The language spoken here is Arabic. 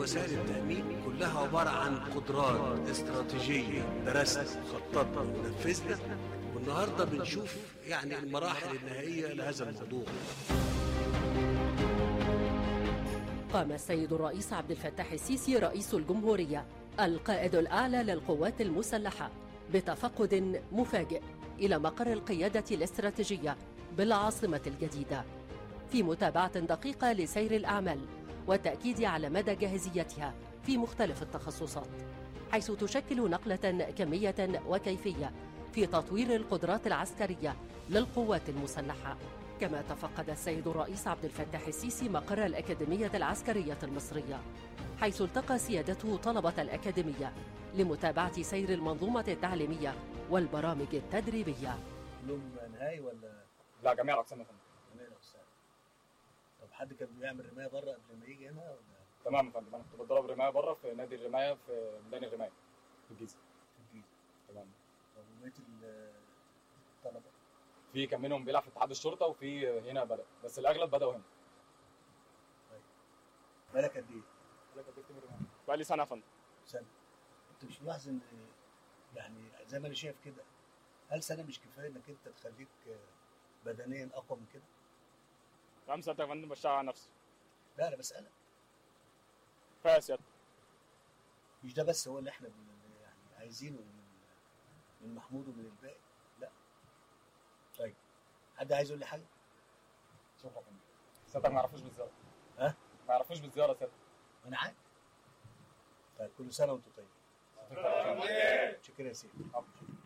وسائل التأمين كلها عبارة عن قدرات استراتيجية درسنا خططنا ونفذنا، والنهاردة بنشوف يعني المراحل النهائية لهذا الموضوع. قام السيد الرئيس عبد الفتاح السيسي رئيس الجمهورية القائد الأعلى للقوات المسلحة بتفقد مفاجئ إلى مقر القيادة الاستراتيجية بالعاصمة الجديدة، في متابعة دقيقة لسير الأعمال والتأكيد على مدى جاهزيتها في مختلف التخصصات، حيث تشكل نقلة كمية وكيفية في تطوير القدرات العسكرية للقوات المسلحة. كما تفقد السيد الرئيس عبد الفتاح السيسي مقر الأكاديمية العسكرية المصرية، حيث التقى سيادته طلبة الأكاديمية لمتابعة سير المنظومة التعليمية والبرامج التدريبية. كلهم نهائي ولا؟ لا، جميع الأقسام يا فندم. جميع الأقسام. طب حد كان بيعمل رماية بره قبل ما يجي هنا ولا؟ تمام يا فندم، أنا كنت بتدرب رماية بره في نادي الرماية في ميدان الرماية في الجيزة. تمام. طب وبقية الطلبة؟ في كان منهم بيلعب في اتحاد الشرطة وفي هنا بدأ، بس الأغلب بدأوا هنا. طيب. بالك قد إيه؟ بالك قد إيه في الرماية؟ بقالي سنة يا فندم. سنة. أنت مش ملاحظ إن يعني زي ما أنا شايف كده، هل سنة مش كفاية إنك أنت تخليك بدنيا أقوى من كده؟ 5 سنة يا فندم بشتغل على نفسي. لا أنا بسألك. كفاية يا سيادة. مش ده بس هو اللي إحنا يعني عايزينه من محمود ومن الباقي، لا. طيب حد عايز يقول لي حاجة؟ شوف يا فندم، سيادتك ما يعرفوش بالزيارة. ها؟ ما يعرفوش بالزيارة سيادتك. أنا عارف. طيب كل سنة وأنتم طيبين. شكرا يا سيدي.